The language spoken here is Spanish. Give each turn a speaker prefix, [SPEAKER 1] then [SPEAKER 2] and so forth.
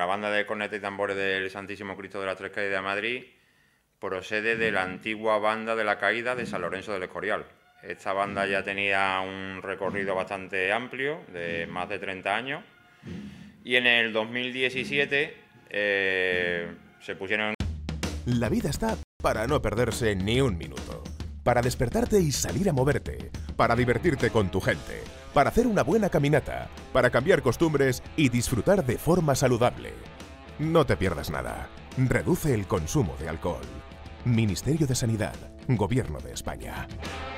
[SPEAKER 1] la banda de cornetas y tambores del Santísimo Cristo de las Tres Calles de Madrid procede de la antigua banda de la Caída de San Lorenzo del Escorial. Esta banda ya tenía un recorrido bastante amplio, de más de 30 años, y en el 2017 se pusieron...
[SPEAKER 2] La vida está para no perderse ni un minuto, para despertarte y salir a moverte, para divertirte con tu gente, para hacer una buena caminata, para cambiar costumbres y disfrutar de forma saludable. No te pierdas nada. Reduce el consumo de alcohol. Ministerio de Sanidad, Gobierno de España.